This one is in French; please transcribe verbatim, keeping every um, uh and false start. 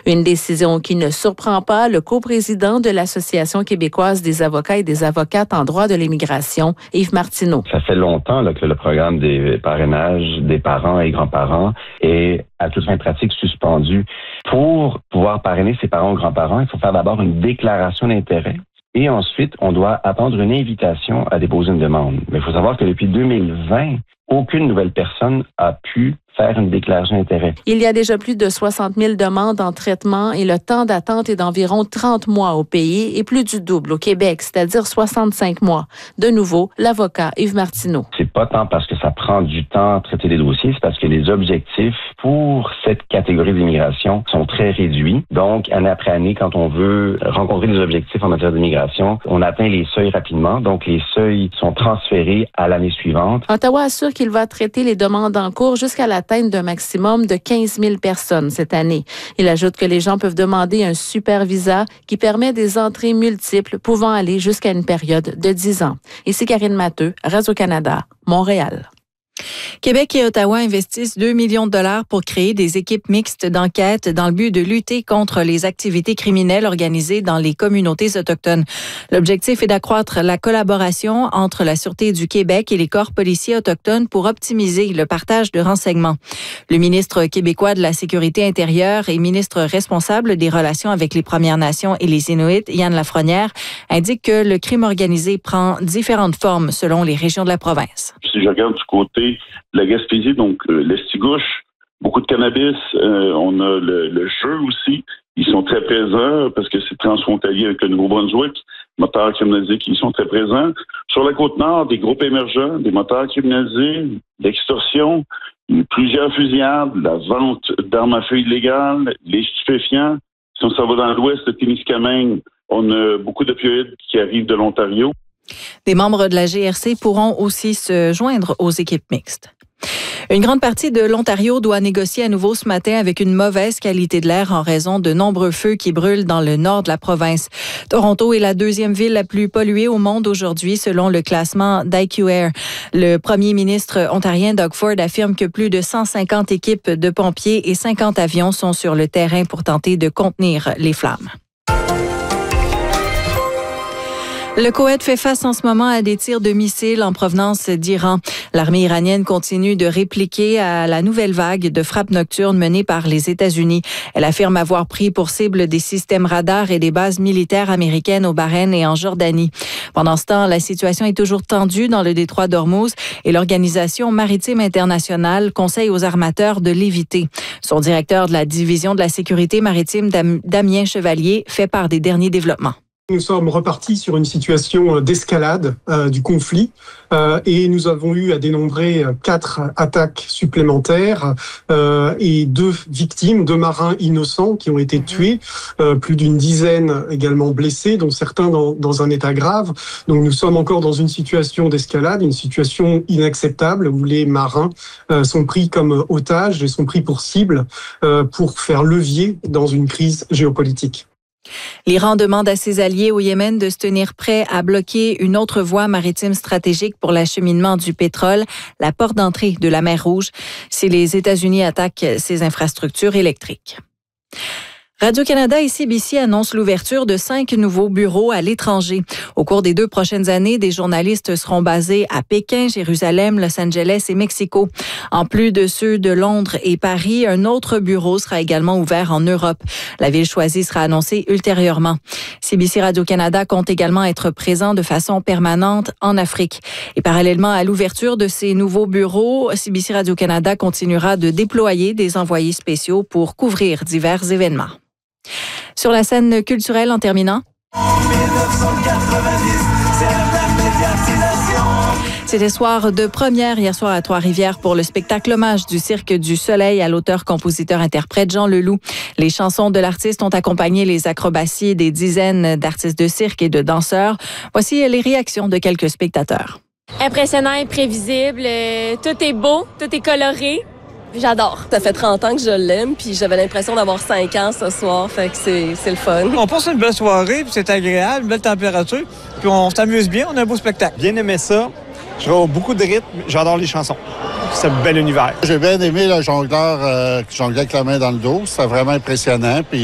Une décision qui ne surprend pas le coprésident de l'Association québécoise des avocats et des avocates en droit de l'immigration, Yves Martineau. Ça fait longtemps là, que le programme des parrainages des parents et grands-parents est à toute fin pratique suspendu. Pour pouvoir parrainer ses parents ou grands-parents, il faut faire d'abord une déclaration d'intérêt. Et ensuite, on doit attendre une invitation à déposer une demande. Mais il faut savoir que depuis deux mille vingt, aucune nouvelle personne a pu faire une déclaration d'intérêt. Il y a déjà plus de soixante mille demandes en traitement et le temps d'attente est d'environ trente mois au pays et plus du double au Québec, c'est-à-dire soixante-cinq mois. De nouveau, l'avocat Yves Martineau. C'est pas tant parce que ça prend du temps à traiter les dossiers, c'est parce que les objectifs pour cette catégorie d'immigration sont très réduits. Donc, année après année, quand on veut rencontrer des objectifs en matière d'immigration, on atteint les seuils rapidement. Donc, les seuils sont transférés à l'année suivante. Ottawa assure qu'il va traiter les demandes en cours jusqu'à l'atteinte d'un maximum de quinze mille personnes cette année. Il ajoute que les gens peuvent demander un super visa qui permet des entrées multiples pouvant aller jusqu'à une période de dix ans. Ici Karine Matteux, Radio-Canada, Montréal. Québec et Ottawa investissent deux millions de dollars pour créer des équipes mixtes d'enquête dans le but de lutter contre les activités criminelles organisées dans les communautés autochtones. L'objectif est d'accroître la collaboration entre la Sûreté du Québec et les corps policiers autochtones pour optimiser le partage de renseignements. Le ministre québécois de la Sécurité intérieure et ministre responsable des relations avec les Premières Nations et les Inuits, Yann Lafrenière, indique que le crime organisé prend différentes formes selon les régions de la province. Si je regarde du côté de la Gaspésie, donc euh, l'Estigouche, beaucoup de cannabis, euh, on a le, le jeu aussi. Ils sont très présents parce que c'est transfrontalier avec le Nouveau-Brunswick. Moteurs criminalisés qui sont très présents. Sur la Côte-Nord, des groupes émergents, des moteurs criminalisés, l'extorsion, plusieurs fusillades, la vente d'armes à feu illégales, les stupéfiants. Si on s'en va dans l'ouest de Témiscamingue, on a beaucoup d'opioïdes qui arrivent de l'Ontario. Des membres de la G R C pourront aussi se joindre aux équipes mixtes. Une grande partie de l'Ontario doit négocier à nouveau ce matin avec une mauvaise qualité de l'air en raison de nombreux feux qui brûlent dans le nord de la province. Toronto est la deuxième ville la plus polluée au monde aujourd'hui selon le classement d'I Q Air. Le premier ministre ontarien Doug Ford affirme que plus de cent cinquante équipes de pompiers et cinquante avions sont sur le terrain pour tenter de contenir les flammes. Le Koweït fait face en ce moment à des tirs de missiles en provenance d'Iran. L'armée iranienne continue de répliquer à la nouvelle vague de frappes nocturnes menées par les États-Unis. Elle affirme avoir pris pour cible des systèmes radars et des bases militaires américaines au Bahreïn et en Jordanie. Pendant ce temps, la situation est toujours tendue dans le détroit d'Ormuz et l'Organisation maritime internationale conseille aux armateurs de l'éviter. Son directeur de la division de la sécurité maritime, Damien Chevalier, fait part des derniers développements. Nous sommes repartis sur une situation d'escalade euh, du conflit euh, et nous avons eu à dénombrer quatre attaques supplémentaires euh, et deux victimes, deux marins innocents qui ont été tués, euh, plus d'une dizaine également blessés, dont certains dans, dans un état grave. Donc nous sommes encore dans une situation d'escalade, une situation inacceptable où les marins euh, sont pris comme otages et sont pris pour cible euh, pour faire levier dans une crise géopolitique. L'Iran demande à ses alliés au Yémen de se tenir prêts à bloquer une autre voie maritime stratégique pour l'acheminement du pétrole, la porte d'entrée de la mer Rouge, si les États-Unis attaquent ces infrastructures électriques. Radio-Canada et C B C annoncent l'ouverture de cinq nouveaux bureaux à l'étranger. Au cours des deux prochaines années, des journalistes seront basés à Pékin, Jérusalem, Los Angeles et Mexico. En plus de ceux de Londres et Paris, un autre bureau sera également ouvert en Europe. La ville choisie sera annoncée ultérieurement. C B C Radio-Canada compte également être présent de façon permanente en Afrique. Et parallèlement à l'ouverture de ces nouveaux bureaux, C B C Radio-Canada continuera de déployer des envoyés spéciaux pour couvrir divers événements. Sur la scène culturelle, en terminant. C'était soir de première hier soir à Trois-Rivières pour le spectacle hommage du Cirque du Soleil à l'auteur-compositeur-interprète Jean Leloup. Les chansons de l'artiste ont accompagné les acrobaties des dizaines d'artistes de cirque et de danseurs. Voici les réactions de quelques spectateurs. Impressionnant, imprévisible, euh, tout est beau, tout est coloré. J'adore. Ça fait trente ans que je l'aime, puis j'avais l'impression d'avoir cinq ans ce soir, fait que c'est, c'est le fun. On passe une belle soirée, puis c'est agréable, une belle température, puis on s'amuse bien, on a un beau spectacle. Bien aimé ça, je vois beaucoup de rythme, j'adore les chansons. C'est un bel univers. J'ai bien aimé le jongleur euh, qui jonglait avec la main dans le dos, c'était vraiment impressionnant, puis